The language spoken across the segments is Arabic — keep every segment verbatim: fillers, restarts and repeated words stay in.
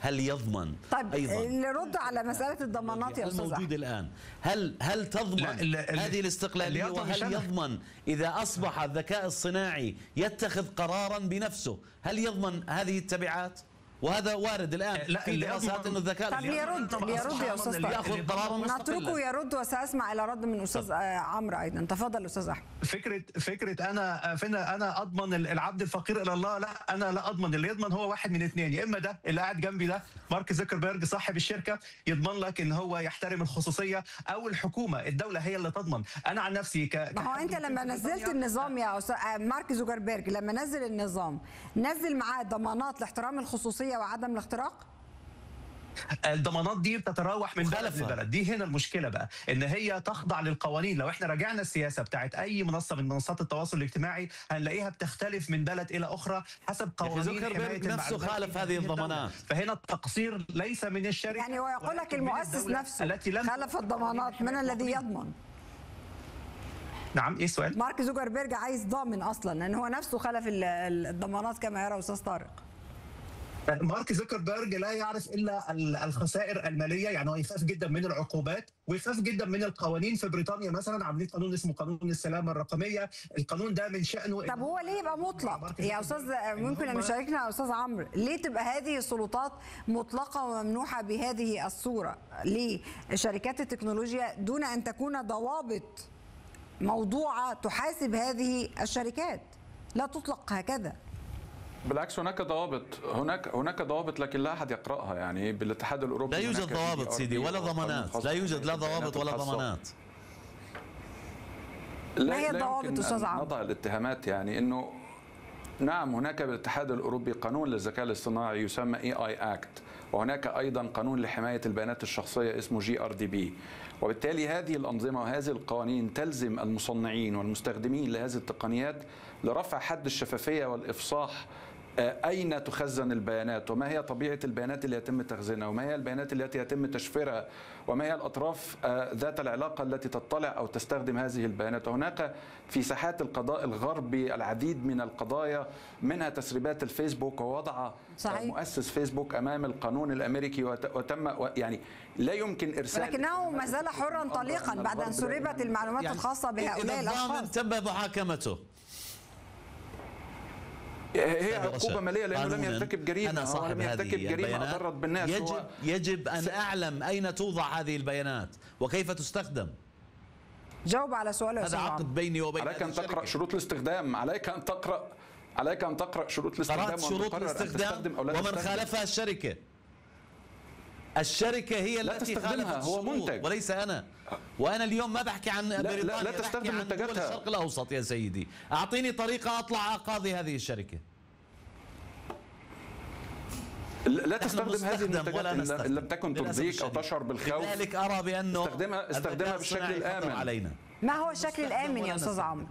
هل يضمن طيب أيضا نرد على مسألة الضمانات يا أستاذ الموجود الآن؟ هل هل تضمن لا لا هذه الاستقلالية؟ وهل يضمن إذا أصبح الذكاء الصناعي يتخذ قرارا بنفسه، هل يضمن هذه التبعات؟ وهذا وارد الآن لا في دراسات انه الذكاء طب ليرد ليرد يا استاذ ياخذ قرارا مستقلا. نتركه يرد وساسمع الى رد من استاذ عمرو ايضا. تفضل استاذ احمد. فكره فكره انا فينا انا اضمن العبد الفقير الى الله، لا انا لا اضمن. اللي يضمن هو واحد من اثنين، يا اما ده اللي قاعد جنبي ده مارك زوكربيرج صاحب الشركه يضمن لك ان هو يحترم الخصوصيه، او الحكومه الدوله هي اللي تضمن. انا عن نفسي ك ما هو انت لما نزلت النظام يا استاذ مارك زوكربيرج، لما نزل النظام نزل معاه ضمانات لاحترام الخصوصيه وعدم الاختراق؟ الضمانات دي بتتراوح من بلد لبلد. دي هنا المشكله بقى، ان هي تخضع للقوانين. لو احنا راجعنا السياسه بتاعت اي منصه من منصات التواصل الاجتماعي هنلاقيها بتختلف من بلد الى اخرى حسب قوانين حمايه نفسه خالف هذه الضمانات. فهنا التقصير ليس من الشركه، يعني هو يقول لك المؤسس نفسه خالف الضمانات، من الذي يضمن؟ نعم ايه السؤال؟ مارك زوكربيرج عايز ضامن اصلا، لان هو نفسه خالف الضمانات كما يرى استاذ طارق. مارك زوكربيرج لا يعرف الا الخسائر الماليه، يعني هو يخاف جدا من العقوبات ويخاف جدا من القوانين. في بريطانيا مثلا عاملين قانون اسمه قانون السلامه الرقميه، القانون ده من شانه. طب هو ليه يبقى مطلق يا استاذ؟ ممكن ان يشاركنا يا استاذ عمرو، ليه تبقى هذه السلطات مطلقه وممنوحه بهذه الصوره؟ ليه شركات التكنولوجيا دون ان تكون ضوابط موضوعه تحاسب هذه الشركات؟ لا تطلق هكذا. بالعكس هناك ضوابط، هناك هناك ضوابط لكن لا احد يقراها. يعني بالاتحاد الاوروبي لا يوجد ضوابط سيدي ولا ضمانات، لا يوجد لا ضوابط ولا ضمانات. ما هي الضوابط استاذ عمرو؟ نضع الاتهامات، يعني انه نعم هناك بالاتحاد الاوروبي قانون للذكاء الاصطناعي يسمى اي اي اكت، وهناك ايضا قانون لحمايه البيانات الشخصيه اسمه جي ار دي بي، وبالتالي هذه الانظمه وهذه القوانين تلزم المصنعين والمستخدمين لهذه التقنيات لرفع حد الشفافيه والافصاح. أين تخزن البيانات، وما هي طبيعة البيانات اللي يتم تخزينها، وما هي البيانات التي يتم تشفيرها، وما هي الأطراف ذات العلاقة التي تطلع أو تستخدم هذه البيانات. وهناك في ساحات القضاء الغربي العديد من القضايا، منها تسريبات الفيسبوك، ووضع صحيح. مؤسس فيسبوك أمام القانون الأمريكي وتم يعني لا يمكن إرسال، ولكنه ما زال حرا طليقا بعد أن سربت المعلومات يعني الخاصة بهؤلاء الأشخاص. تم محاكمته. هي عقوبة مالية لأنه لم يرتكب جريمة. أنا صاحب لم يرتكب جريمة أضرت بالناس. يجب يجب أن أعلم أين توضع هذه البيانات وكيف تستخدم. جاوب على سؤال هذا عقد بيني وبين عليك أن تقرأ شروط الاستخدام، عليك أن تقرأ عليك أن تقرأ شروط الاستخدام. قرأت شروط الاستخدام ومن خالفها الشركة. الشركة هي التي خالفت هو منتج وليس أنا. وأنا اليوم ما بحكي عن بريطانيا، لا, لا تستخدم منتجاتها. الشرق الأوسط يا سيدي، أعطيني طريقة أطلع أقاضي هذه الشركة. لا تستخدم هذه المنتجات إن لم تكن ترضيك أو تشعر بالخوف. لذلك أرى بأنه استخدمها استخدمها بالشكل الآمن علينا. ما هو الشكل الآمن يا أستاذ عمرو؟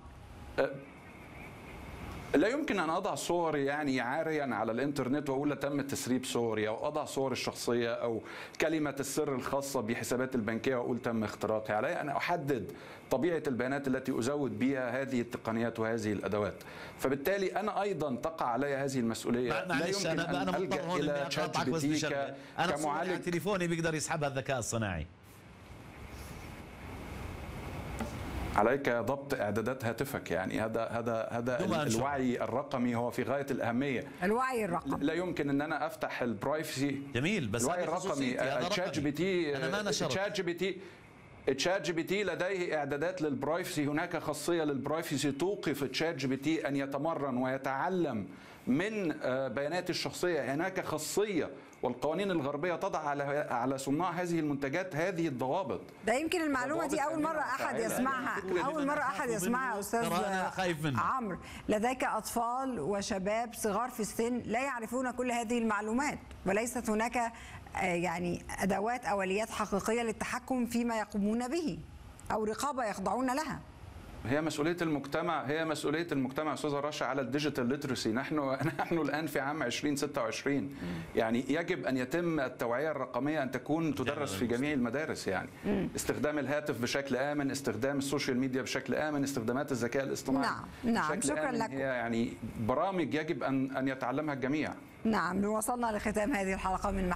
لا يمكن أن أضع صوري يعني عاريا على الإنترنت وأقول تم تسريب صوري، أو أضع صور الشخصية أو كلمة السر الخاصة بحسابات البنكية وأقول تم اختراقها. علي أن أحدد طبيعة البيانات التي أزود بها هذه التقنيات وهذه الأدوات، فبالتالي أنا أيضا تقع علي هذه المسؤولية. لا يمكن أنا أن أنا ألجأ إلى شات جي بي تي كمعالج تليفوني بيقدر يسحبها الذكاء الصناعي. عليك ضبط اعدادات هاتفك، يعني هذا هذا هذا الوعي الرقمي هو في غايه الاهميه. الوعي الرقمي لا يمكن ان انا افتح البرايفسي. جميل، بس الوعي الرقمي تشات جي بي تي تشات جي بي تي تشات جي بي تي لديه اعدادات للبرايفسي. هناك خاصيه للبرايفسي توقف تشات جي بي تي ان يتمرن ويتعلم من بيانات الشخصيه. هناك خاصيه والقوانين الغربيه تضع على على صناع هذه المنتجات هذه الضوابط. ده يمكن المعلومه دي اول مره احد يسمعها، اول مره احد يسمعها يا استاذ عمرو. لديك اطفال وشباب صغار في السن لا يعرفون كل هذه المعلومات، وليست هناك يعني ادوات او اليات حقيقيه للتحكم فيما يقومون به او رقابه يخضعون لها. هي مسؤولية المجتمع، هي مسؤولية المجتمع أستاذة رشا على الديجيتال ليترسي. نحن نحن الآن في عام ألفين وستة وعشرين، يعني يجب أن يتم التوعية الرقمية أن تكون تدرس في جميع المدارس. يعني استخدام الهاتف بشكل آمن، استخدام السوشيال ميديا بشكل آمن، استخدامات الذكاء الاصطناعي نعم نعم شكرا لك. هي يعني برامج يجب أن أن يتعلمها الجميع. نعم، وصلنا لختام هذه الحلقة من